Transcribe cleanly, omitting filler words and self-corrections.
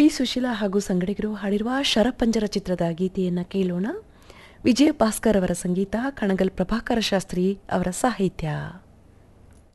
P Sushila ಹಾಗೂ ಸಂಗಡಿಗರು ಹಾಡಿರುವ ಶರಪಂಜರ ಚಿತ್ರದ ಗೀತೆಯನ್ನು ಕೇಳೋಣ. ವಿಜಯ ಭಾಸ್ಕರ್ ಅವರ ಸಂಗೀತ, ಕಣಗಲ್ ಪ್ರಭಾಕರ ಶಾಸ್ತ್ರಿ ಅವರ ಸಾಹಿತ್ಯ.